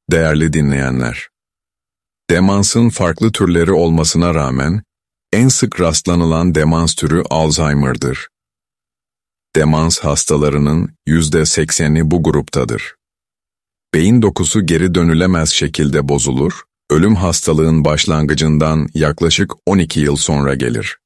Değerli dinleyenler, demansın farklı türleri olmasına rağmen en sık rastlanılan demans türü Alzheimer'dır. Demans hastalarının %80'i bu gruptadır. Beyin dokusu geri dönülemez şekilde bozulur, ölüm hastalığın başlangıcından yaklaşık 12 yıl sonra gelir.